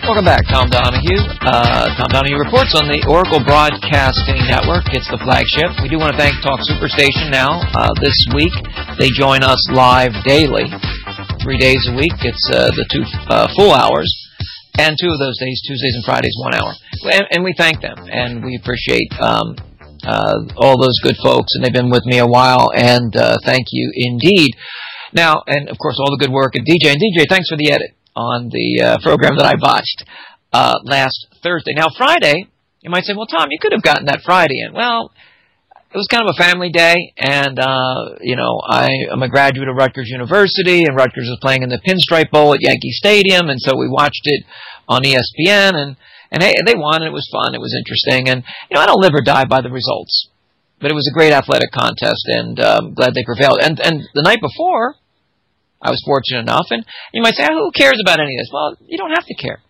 Welcome back, Tom Donahue. Tom Donahue reports on the Oracle Broadcasting Network. It's the flagship. We do want to thank Talk Superstation now. This week, they join us live daily, 3 days a week. It's the 2 full hours, and 2 of those days, Tuesdays and Fridays, 1 hour. And we thank them, and we appreciate all those good folks, and they've been with me a while, and thank you indeed. Now, and of course, all the good work at DJ. And DJ, thanks for the edit on the program that I botched last Thursday. Now, Friday, you might say, well, Tom, you could have gotten that Friday in. Well, it was kind of a family day, and, I'm a graduate of Rutgers University, and Rutgers was playing in the Pinstripe Bowl at Yankee Stadium, and so we watched it on ESPN, and they won, and it was fun, it was interesting, and, I don't live or die by the results. But it was a great athletic contest, and glad they prevailed. And the night before, I was fortunate enough, and you might say, who cares about any of this? Well, you don't have to care.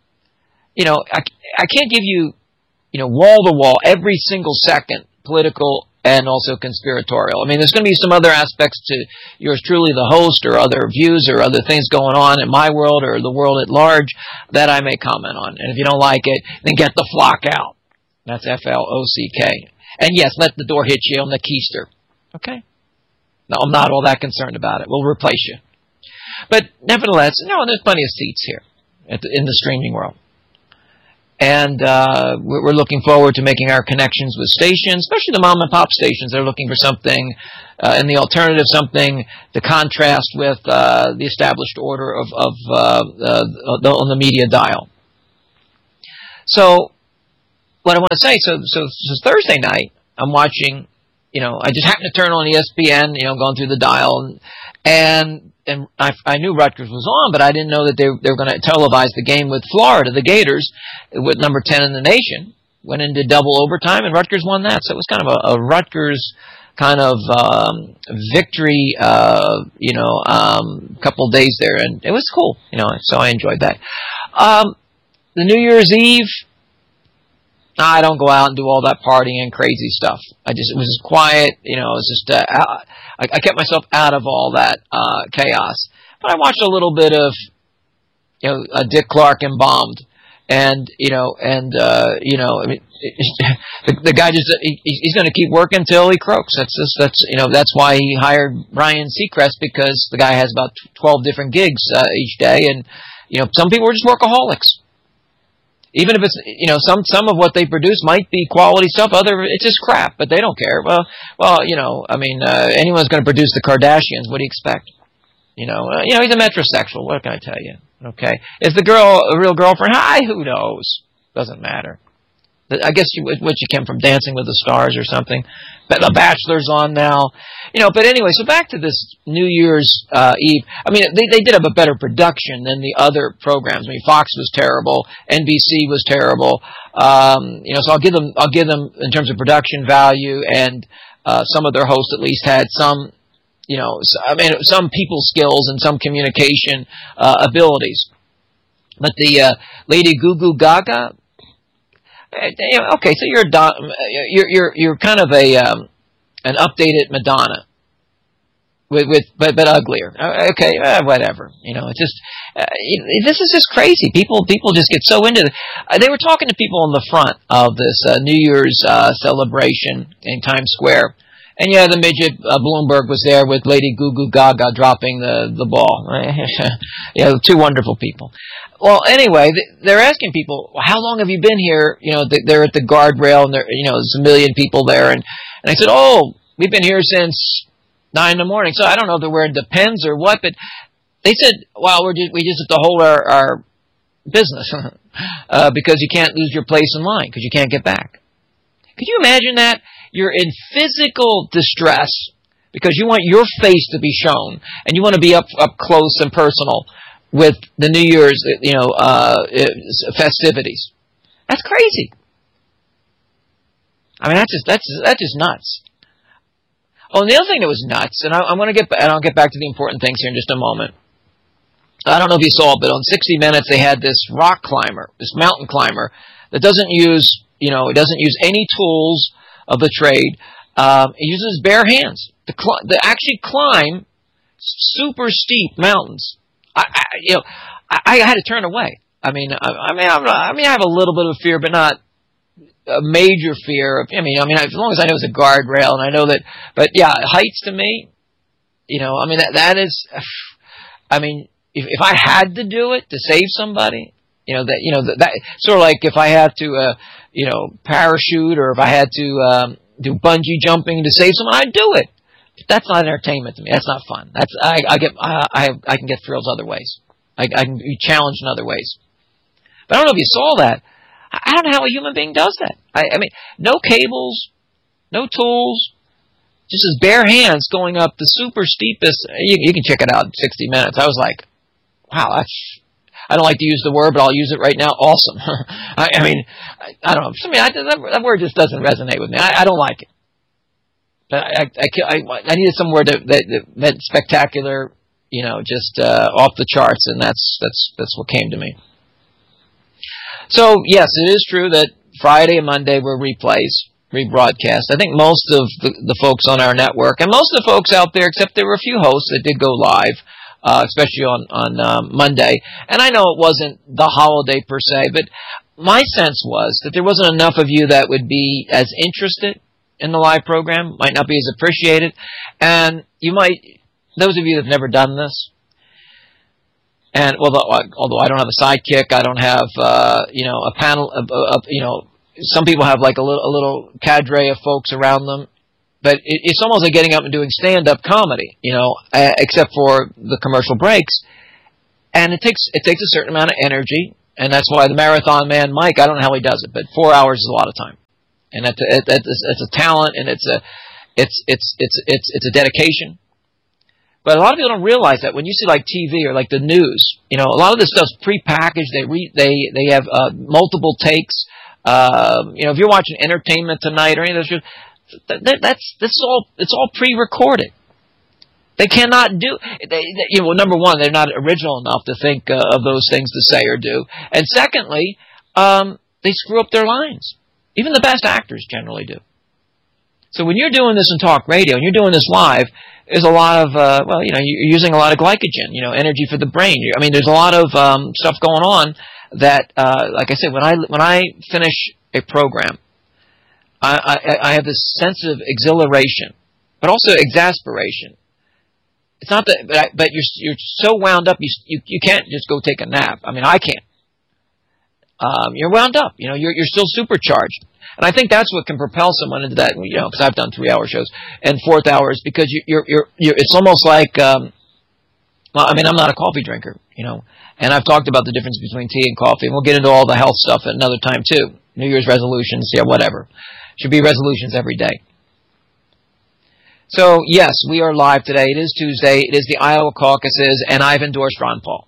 I can't give you, wall-to-wall, every single second, political and also conspiratorial. I mean, there's going to be some other aspects to yours truly, the host, or other views or other things going on in my world or the world at large that I may comment on. And if you don't like it, then get the flock out. That's Flock. And yes, let the door hit you on the keister. Okay? No, I'm not all that concerned about it. We'll replace you. But nevertheless, there's plenty of seats here in the streaming world. And we're looking forward to making our connections with stations, especially the mom-and-pop stations. They're looking for something in the alternative, something to contrast with the established order on the media dial. So, what I want to say, so Thursday night, I'm watching, I just happened to turn on ESPN, going through the dial, and I knew Rutgers was on, but I didn't know that they were going to televise the game with Florida, the Gators, with number 10 in the nation, went into double overtime, and Rutgers won that. So it was kind of a Rutgers kind of victory, couple days there, and it was cool, so I enjoyed that. The New Year's Eve, I don't go out and do all that partying and crazy stuff. It was just quiet, it was just, I kept myself out of all that chaos. But I watched a little bit of, Dick Clark Embalmed, and I mean, the guy just he's going to keep working till he croaks. That's why he hired Ryan Seacrest, because the guy has about 12 different gigs each day, and some people are just workaholics. Even if it's, some of what they produce might be quality stuff, it's just crap, but they don't care. Well, anyone's going to produce the Kardashians. What do you expect? He's a metrosexual. What can I tell you? Okay. Is the girl a real girlfriend? Who knows? Doesn't matter. I guess she came from Dancing with the Stars or something. But The Bachelor's on now. But anyway, so back to this New Year's Eve. I mean, they did have a better production than the other programs. I mean, Fox was terrible. NBC was terrible. So I'll give them in terms of production value, and some of their hosts at least had some, some people skills and some communication abilities. But the Lady Goo Goo Gaga, okay, so you're kind of an updated Madonna, but uglier. Okay, whatever. It's just this is just crazy. People just get so into it. They were talking to people on the front of this New Year's celebration in Times Square, and the midget Bloomberg was there with Lady Goo Goo Gaga dropping the ball. 2 wonderful people. Well, anyway, they're asking people, how long have you been here? They're at the guardrail, and there's a million people there, and I said, we've been here since 9 in the morning. So I don't know if they're wearing Depends or what, but they said, well, we just have to hold our business because you can't lose your place in line because you can't get back. Could you imagine that? You're in physical distress because you want your face to be shown, and you want to be up close and personal with the New Year's, festivities. That's crazy. I mean, that's just nuts. Oh, and the other thing that was nuts, and I'll get back to the important things here in just a moment. I don't know if you saw it, but on 60 Minutes they had this rock climber, this mountain climber that doesn't use any tools of the trade. He uses bare hands to actually climb super steep mountains. I had to turn away. I mean, I have a little bit of fear, but not a major fear of, as long as I know it's a guardrail and I know that, but yeah, heights to me, that is, if I had to do it to save somebody, that sort of like if I had to, parachute, or if I had to, do bungee jumping to save someone, I'd do it. But that's not entertainment to me. That's not fun. I can get thrills other ways. I can be challenged in other ways. But I don't know if you saw that. I don't know how a human being does that. No cables, no tools, just his bare hands going up the super steepest. You can check it out in 60 minutes. I was like, wow, I don't like to use the word, but I'll use it right now. Awesome. I don't know. That word just doesn't resonate with me. I don't like it. But I needed some word that meant spectacular, just off the charts, and that's what came to me. So, yes, it is true that Friday and Monday were rebroadcast. I think most of the folks on our network, and most of the folks out there, except there were a few hosts that did go live, especially on Monday. And I know it wasn't the holiday per se, but my sense was that there wasn't enough of you that would be as interested in the live program, might not be as appreciated. And those of you that have never done this, and although I don't have a sidekick, I don't have a panel of some people have like a little cadre of folks around them, but it's almost like getting up and doing stand-up comedy, except for the commercial breaks, and it takes a certain amount of energy, and that's why the marathon man Mike, I don't know how he does it, but 4 hours is a lot of time, and it's a talent, and it's a dedication. But a lot of people don't realize that when you see like TV or like the news, a lot of this stuff's prepackaged. They have multiple takes. If you're watching Entertainment Tonight or any of those shows, it's all pre-recorded. They cannot do. Number one, they're not original enough to think of those things to say or do, and secondly, they screw up their lines. Even the best actors generally do. So when you're doing this in talk radio and you're doing this live, there's a lot of, you're using a lot of glycogen, energy for the brain. There's a lot of stuff going on that, like I said, when I finish a program, I have this sense of exhilaration, but also exasperation. It's not that, but you're so wound up, you can't just go take a nap. I can't. You're wound up, you're still supercharged. And I think that's what can propel someone into that, because I've done 3-hour shows and 4th hours, because you're it's almost like, I'm not a coffee drinker, and I've talked about the difference between tea and coffee, and we'll get into all the health stuff at another time too. New Year's resolutions, whatever. Should be resolutions every day. So, yes, we are live today. It is Tuesday. It is the Iowa caucuses, and I've endorsed Ron Paul.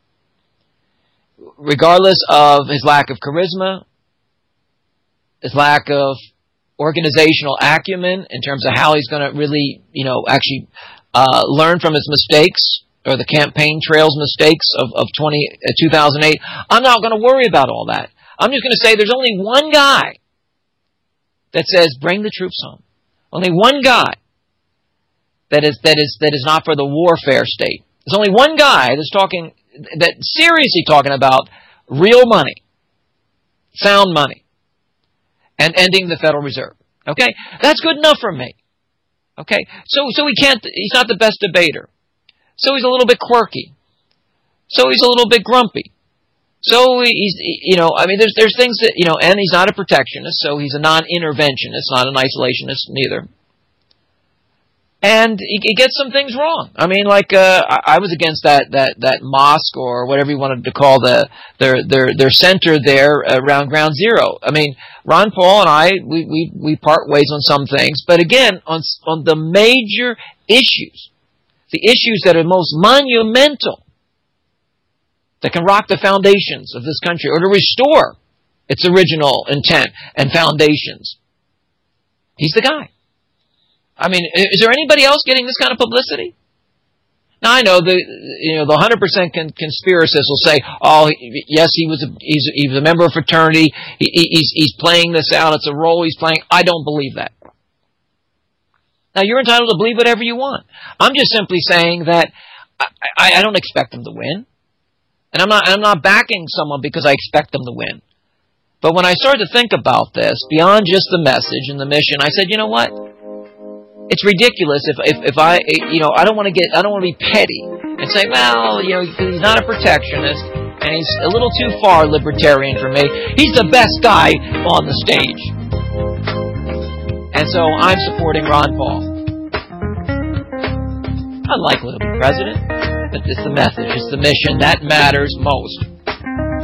Regardless of his lack of charisma, his lack of organizational acumen in terms of how he's going to really, actually learn from his mistakes or the campaign trail's mistakes of 2008. I'm not going to worry about all that. I'm just going to say there's only one guy that says bring the troops home. Only one guy that is not for the warfare state. There's only one guy that's seriously talking about real money, sound money, and ending the Federal Reserve. Okay? That's good enough for me. Okay? So he's not the best debater. So he's a little bit quirky. So he's a little bit grumpy. So he's, there's things that, and he's not a protectionist, so he's a non-interventionist, not an isolationist neither. And he gets some things wrong. I was against that mosque or whatever you wanted to call their center there around Ground Zero. Ron Paul and I, we part ways on some things, but again, on the major issues, the issues that are most monumental, that can rock the foundations of this country or to restore its original intent and foundations, he's the guy. Is there anybody else getting this kind of publicity? Now I know the 100% conspiracists will say, "Oh, yes, he was a member of fraternity. He's playing this out. It's a role he's playing." I don't believe that. Now you're entitled to believe whatever you want. I'm just simply saying that I don't expect him to win. And I'm not backing someone because I expect them to win. But when I started to think about this, beyond just the message and the mission, I said, you know what? It's ridiculous if I, I don't want to be petty and say, well, he's not a protectionist and he's a little too far libertarian for me. He's the best guy on the stage. And so I'm supporting Ron Paul. Unlikely to be president, but it's the message, it's the mission that matters most.